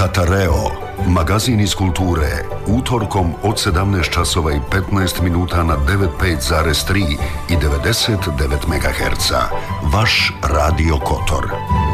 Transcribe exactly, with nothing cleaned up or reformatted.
Katareo, magazin iz kulture, utorkom od sedamnaest časova i petnaest minuta na devedeset pet zarez tri i devedeset devet megaherca. Vaš Radio Kotor.